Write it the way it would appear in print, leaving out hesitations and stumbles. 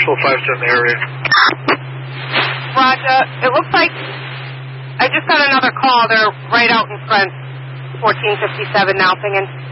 Marshall 5 in the area. Roger. It looks like I just got another call. They're right out in front. 1457 now, Pingin.